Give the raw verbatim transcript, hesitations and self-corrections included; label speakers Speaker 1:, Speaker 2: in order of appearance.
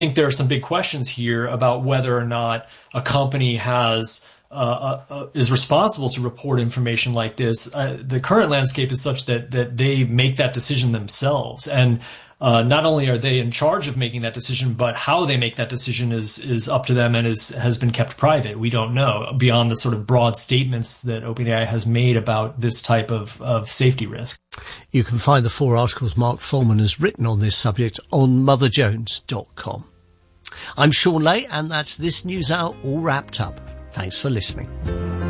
Speaker 1: think there are some big questions here about whether or not a company has uh, uh, is responsible to report information like this. Uh, the current landscape is such that that they make that decision themselves, and uh, not only are they in charge of making that decision, but how they make that decision is is up to them and is has been kept private. We don't know beyond the sort of broad statements that OpenAI has made about this type of of safety risk.
Speaker 2: You can find the four articles Mark Fullman has written on this subject on mother jones dot com. I'm Sean Lay, and that's this news hour all wrapped up. Thanks for listening.